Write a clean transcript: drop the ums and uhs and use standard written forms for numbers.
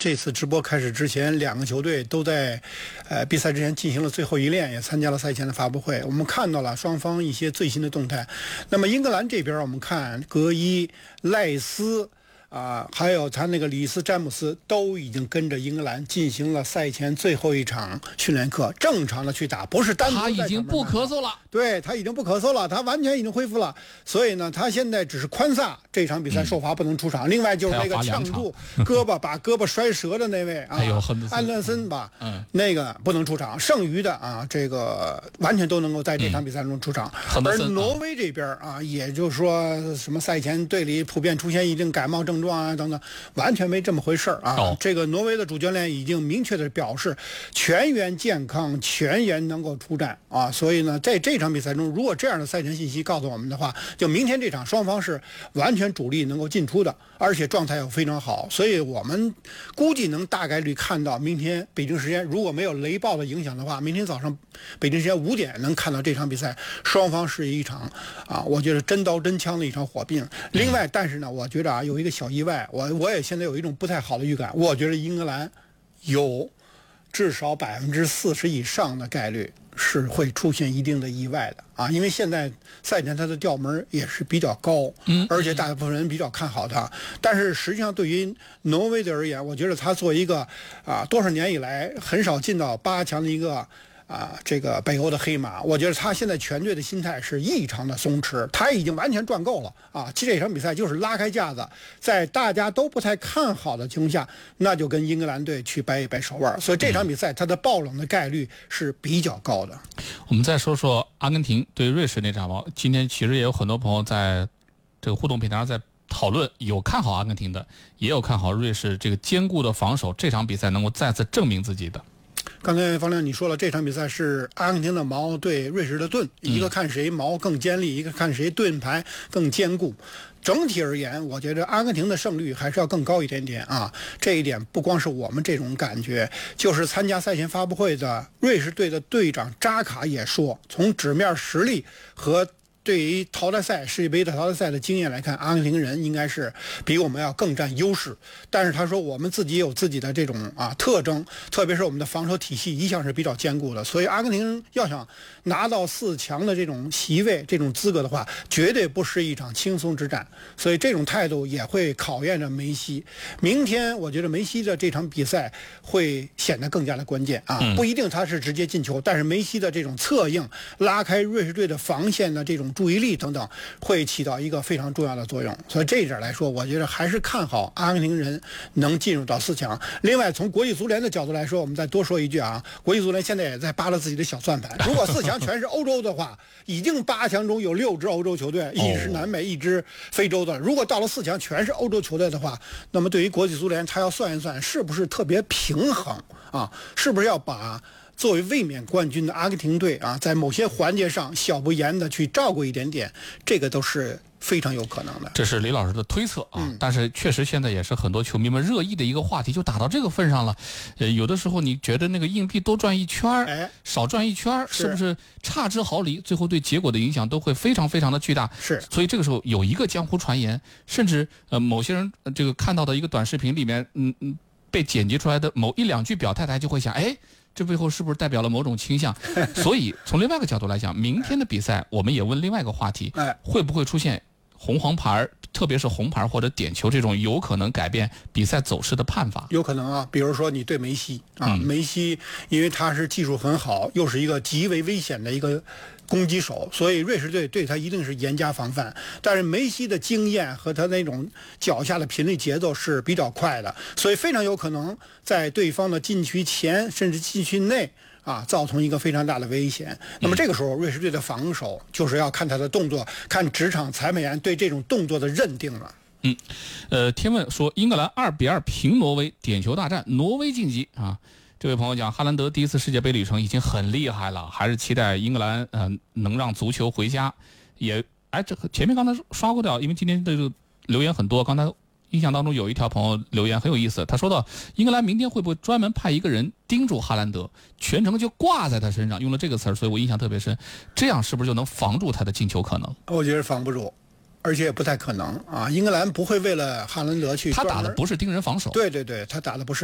这次直播开始之前，两个球队都在比赛之前进行了最后一练，也参加了赛前的发布会。我们看到了双方一些最新的动态。那么英格兰这边，我们看格伊、赖斯还有他那个里斯詹姆斯都已经跟着英格兰进行了赛前最后一场训练课，正常的去打，不是单独。 他已经不咳嗽了， 对，他已经不咳嗽了，他完全已经恢复了。所以呢，他现在只是宽萨这场比赛受罚不能出场。另外就是那个呛住胳膊把胳膊摔折的那位安德森吧，那个不能出场。剩余的这个完全都能够在这场比赛中出场。而挪威这边也就是说什么赛前队里普遍出现一定感冒症状等等，完全没这么回事这个挪威的主教练已经明确的表示，全员健康，全员能够出战所以呢，在这场比赛中，如果这样的赛前信息告诉我们的话，就明天这场双方是完全主力能够进出的，而且状态又非常好，所以我们估计能大概率看到明天北京时间，如果没有雷暴的影响的话，明天早上北京时间5点能看到这场比赛，双方是一场我觉得真刀真枪的一场火并。另外，但是呢，我觉得有一个小意外，我也现在有一种不太好的预感，我觉得英格兰有至少40%以上的概率是会出现一定的意外的因为现在赛前他的调门也是比较高，而且大部分人比较看好他。但是实际上对于挪威队而言，我觉得他作为一个多少年以来很少进到8强的一个这个北欧的黑马，我觉得他现在全队的心态是异常的松弛，他已经完全赚够了这场比赛就是拉开架子，在大家都不太看好的情况下，那就跟英格兰队去掰一掰手腕，所以这场比赛他的爆冷的概率是比较高的。 我们再说说阿根廷对瑞士那场吧。今天其实也有很多朋友在这个互动平台上在讨论，有看好阿根廷的，也有看好瑞士这个坚固的防守，这场比赛能够再次证明自己的。 刚才方亮你说了，这场比赛是阿根廷的矛对瑞士的盾，一个看谁矛更尖利，一个看谁盾牌更坚固。整体而言，我觉得阿根廷的胜率还是要更高一点点这一点不光是我们这种感觉，就是参加赛前发布会的瑞士队的队长扎卡也说，从纸面实力和对于淘汰赛世界杯的淘汰赛的经验来看，阿根廷人应该是比我们要更占优势。但是他说我们自己也有自己的这种特征，特别是我们的防守体系一向是比较坚固的，所以阿根廷要想拿到4强的这种席位这种资格的话，绝对不是一场轻松之战。所以这种态度也会考验着梅西。明天我觉得梅西的这场比赛会显得更加的关键不一定他是直接进球，但是梅西的这种策应拉开瑞士队的防线的这种注意力等等，会起到一个非常重要的作用。所以这一点来说，我觉得还是看好阿根廷人能进入到4强。另外，从国际足联的角度来说，我们再多说一句国际足联现在也在扒拉自己的小算盘。如果4强全是欧洲的话，已经8强中有6支欧洲球队，一支南美，一支非洲的。如果到了4强全是欧洲球队的话，那么对于国际足联，他要算一算是不是特别平衡是不是要把作为卫冕冠军的阿根廷队在某些环节上小不严的去照顾一点点，这个都是非常有可能的。 这是李老师的推测但是确实现在也是很多球迷们热议的一个话题，就打到这个份上了。有的时候你觉得那个硬币多转一圈少转一圈是不是差之毫厘，最后对结果的影响都会非常非常的巨大。 是， 所以这个时候有一个江湖传言，甚至某些人这个看到的一个短视频里面被剪辑出来的某1、2句表态，他就会想这背后是不是代表了某种倾向？所以从另外一个角度来讲，明天的比赛我们也问另外一个话题，会不会出现红黄牌，特别是红牌或者点球这种有可能改变比赛走势的判罚？ 有可能比如说你对梅西梅西因为他是技术很好，又是一个极为危险的一个攻击手，所以瑞士队对他一定是严加防范。但是梅西的经验和他那种脚下的频率节奏是比较快的，所以非常有可能在对方的禁区前甚至禁区内造成一个非常大的危险。那么这个时候瑞士队的防守就是要看他的动作，看职场裁判员对这种动作的认定了。 天问说英格兰2-2平挪威，点球大战，挪威晋级这位朋友讲，哈兰德第一次世界杯旅程已经很厉害了，还是期待英格兰能让足球回家。这前面刚才刷过掉，因为今天的留言很多，刚才印象当中有一条朋友留言很有意思，他说到英格兰明天会不会专门派一个人盯住哈兰德，全程就挂在他身上，用了这个词儿，所以我印象特别深。这样是不是就能防住他的进球可能？ 我觉得防不住，而且也不太可能英格兰不会为了哈兰德去， 他打的不是盯人防守， 对，他打的不是